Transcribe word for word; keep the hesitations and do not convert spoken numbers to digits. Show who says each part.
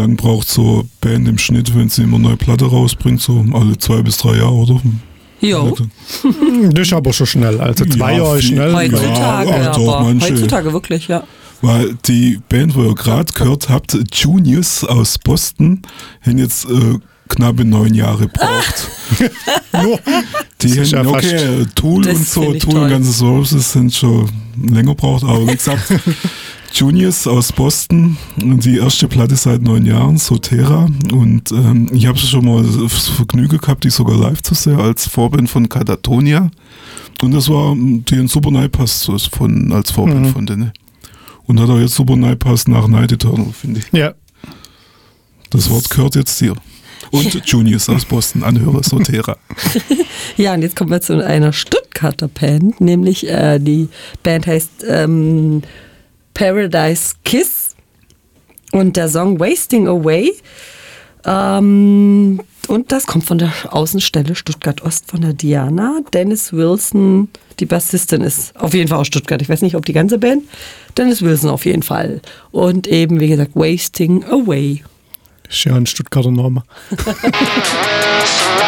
Speaker 1: lang braucht so Band im Schnitt, wenn sie immer eine neue Platte rausbringt? So alle zwei bis drei Jahre, oder?
Speaker 2: Jo.
Speaker 3: Das ist aber schon schnell. Also zwei
Speaker 1: Ja,
Speaker 3: Jahre ist
Speaker 1: viel-
Speaker 3: schnell.
Speaker 2: Heutzutage,
Speaker 1: Ja,
Speaker 2: ja,
Speaker 1: doch,
Speaker 2: aber
Speaker 1: manche.
Speaker 2: heutzutage wirklich, ja.
Speaker 1: Weil die Band, wo ihr gerade gehört habt, Juniors aus Boston, haben jetzt äh, knappe neun Jahre gebraucht. Die
Speaker 3: Das ist
Speaker 1: haben,
Speaker 3: ja
Speaker 1: okay, Tool
Speaker 2: Das
Speaker 1: und so,
Speaker 2: find ich
Speaker 1: Tool und
Speaker 2: toll.
Speaker 1: ganze Services sind schon länger gebraucht, aber wie gesagt, Juniors aus Boston, und die erste Platte seit neun Jahren, Sotera, und ähm, ich habe schon mal das Vergnügen gehabt, die sogar live zu sehen, als Vorband von Katatonia, und das war, die ein super neu passt so von, als Vorband
Speaker 3: Mhm.
Speaker 1: von denen. Und hat auch jetzt super neu passt nach Night Eternal, finde ich.
Speaker 3: Ja.
Speaker 1: Das Wort gehört jetzt dir. Und Juniors aus Boston, Anhörer, Sotera.
Speaker 2: Ja, und jetzt kommen wir zu einer Stuttgarter Band, nämlich äh, die Band heißt ähm, Paradise Kiss und der Song Wasting Away. Ähm, und das kommt von der Außenstelle Stuttgart-Ost von der Diana. Dennis Wilson, die Bassistin, ist auf jeden Fall aus Stuttgart. Ich weiß nicht, ob die ganze Band. Dennis Wilson auf jeden Fall. Und eben, wie gesagt, Wasting Away.
Speaker 3: Ist ja ein Stuttgarter Name.